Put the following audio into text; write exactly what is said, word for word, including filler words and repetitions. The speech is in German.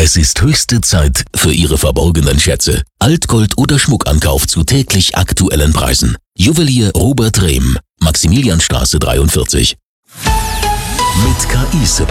Es ist höchste Zeit für Ihre verborgenen Schätze. Altgold oder Schmuckankauf zu täglich aktuellen Preisen. Juwelier Robert Rehm, Maximilianstraße dreiundvierzig. Mit K I